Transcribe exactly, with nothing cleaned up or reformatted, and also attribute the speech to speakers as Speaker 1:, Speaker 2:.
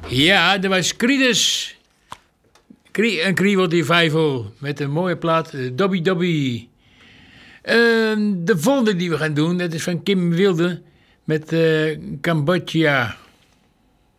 Speaker 1: Ja, dat was Creedus. Cre- een Creedence Revival met een mooie plaat, uh, Dobby Dobby. Uh, de volgende die we gaan doen, dat is van Kim Wilde met uh, Cambodja.